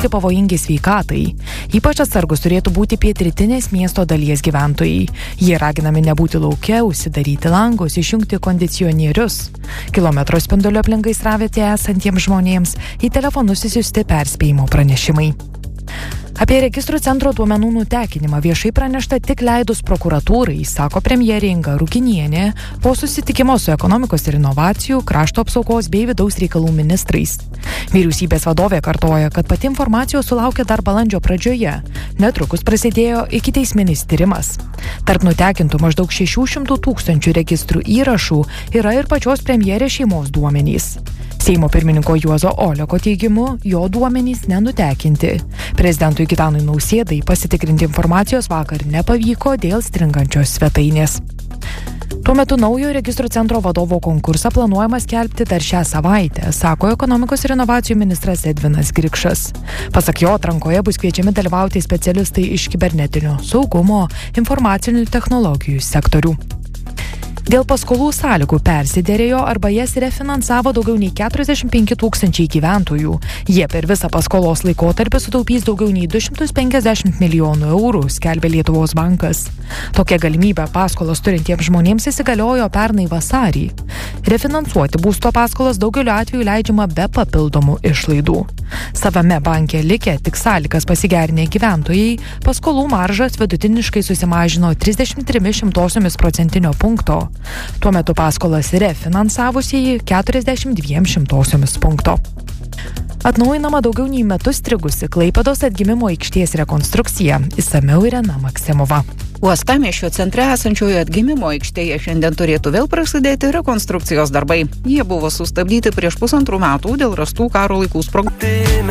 būti pavojingi sveikatai. Ypač atsargus turėtų būti pietrytinės miesto dalies gyventojai. Jie raginami nebūti lauke, užsidaryti langus, išjungti kondicionierius. Kilometro spindulio aplink gaisravietę esantiems žmonėms į telefonus išsiųsti perspėjimo pranešimai. Apie registrų centro duomenų nutekinimą viešai pranešta tik leidus prokuratūrai, sako premjerė Inga Ruginienė po susitikimo su ekonomikos ir inovacijų, krašto apsaugos bei vidaus reikalų ministrais. Vyriausybės vadovė kartoja, kad pati informacijos sulaukė dar balandžio pradžioje. Netrukus prasidėjo ikiteisminis tyrimas. Tarp nutekintų maždaug 600 000 registrų įrašų yra ir pačios premjerės šeimos duomenys. Seimo pirmininko Juozo Oleko teigimu, jo duomenys nenutekinti. Prezidentui Gitanui Nausėdai pasitikrinti informacijos vakar nepavyko dėl stringančios svetainės. Tuo metu naujo registrų centro vadovo konkursą planuojama skelbti dar šią savaitę, sako ekonomikos ir inovacijų ministras Edvinas Grikšas. Pasak jo, atrankoje bus kviečiami dalyvauti specialistai iš kibernetinio saugumo, informacinių technologijų sektorių. Dėl paskolų sąlygų persiderėjo arba jas refinansavo daugiau nei 45 000 gyventojų. Jie per visą paskolos laikotarpį sutaupys daugiau nei 250 milijonų eurų, skelbė Lietuvos bankas. Tokia galimybė paskolas turintiems žmonėms įsigaliojo pernai vasarį. Refinansuoti būsto paskolas daugeliu atveju leidžiama be papildomų išlaidų. Savame banke likę tik sąlygas pasigerinę gyventojai paskolų maržas vidutiniškai susimažino 33% punkto. Tuo metu paskolas refinansavusieji 42% punkto. Atnaujinama daugiau nei metus strigusi Klaipėdos atgimimo aikštės rekonstrukcija. Išsamiau Irena Maksimova. Uostamiesčio centre esančioje atgimimo aikštėje šiandien turėtų vėl prasidėti rekonstrukcijos darbai. Jie buvo sustabdyti prieš 1,5 metų dėl rastų karo laikų sprogmenų.